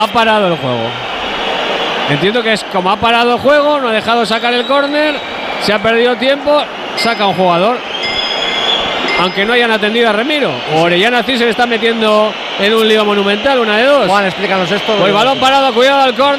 Ha parado el juego. Entiendo que es como ha parado el juego, no ha dejado sacar el córner, se ha perdido tiempo, saca un jugador. Aunque no hayan atendido a Remiro. O Orellana sí se le está metiendo en un lío monumental, una de dos. Juan, explícanos esto. Pues balón parado, cuidado al córner.